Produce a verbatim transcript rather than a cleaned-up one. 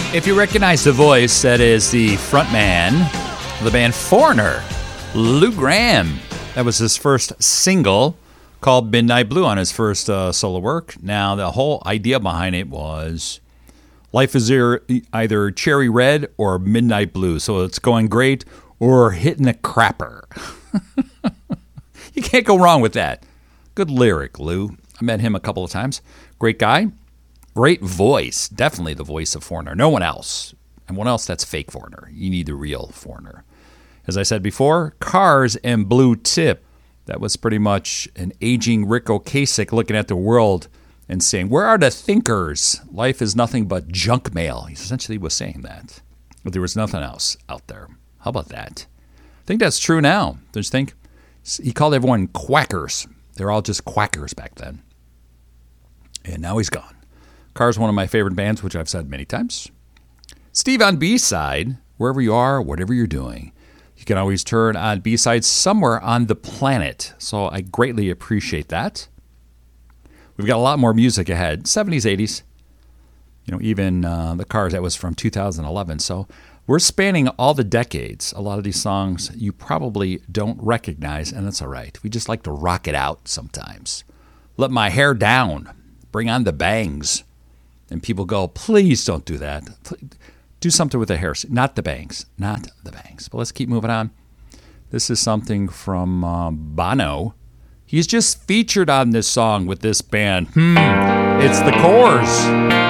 If you recognize the voice, that is the frontman of the band Foreigner, Lou Gramm. That was his first single called Midnight Blue on his first uh, solo work. Now, the whole idea behind it was life is either cherry red or midnight blue. So it's going great or hitting a crapper. You can't go wrong with that. Good lyric, Lou. I met him a couple of times. Great guy. Great voice. Definitely the voice of Foreigner. No one else. And one else that's fake Foreigner. You need the real Foreigner. As I said before, Cars and Blue Tip. That was pretty much an aging Rick Ocasek looking at the world and saying, where are the thinkers? Life is nothing but junk mail. He essentially was saying that. But there was nothing else out there. How about that? I think that's true now. Don't you think? He called everyone quackers. They're all just quackers back then. And now he's gone. Cars, one of my favorite bands, which I've said many times. Steve on B-side, wherever you are, whatever you're doing, you can always turn on B-side somewhere on the planet. So I greatly appreciate that. We've got a lot more music ahead. seventies, eighties. You know, even uh, the Cars, that was from two thousand eleven. So we're spanning all the decades. A lot of these songs you probably don't recognize, and that's all right. We just like to rock it out sometimes. Let my hair down. Bring on the bangs. And people go, please don't do that. Do something with the hair. Not the bangs. Not the bangs. But let's keep moving on. This is something from uh, Bono. He's just featured on this song with this band. Hmm. It's the Corrs.